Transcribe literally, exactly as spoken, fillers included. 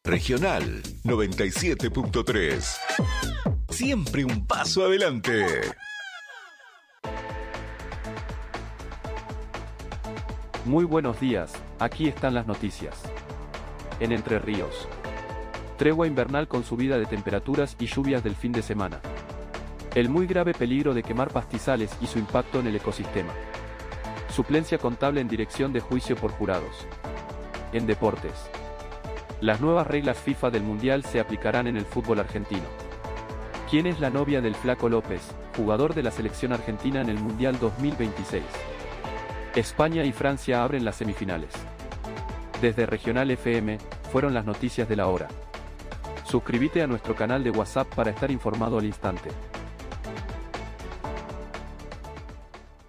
Regional noventa y siete punto tres. Siempre un paso adelante. Muy buenos días, aquí están las noticias. En Entre Ríos. Tregua invernal con subida de temperaturas y lluvias del fin de semana. El muy grave peligro de quemar pastizales y su impacto en el ecosistema. Suplencia contable en dirección de juicio por jurados. En deportes. Las nuevas reglas FIFA del Mundial se aplicarán en el fútbol argentino. ¿Quién es la novia del Flaco López, jugador de la selección argentina en el Mundial dos mil veintiséis? España y Francia abren las semifinales. Desde Regional F M, fueron las noticias de la hora. Suscríbete a nuestro canal de WhatsApp para estar informado al instante.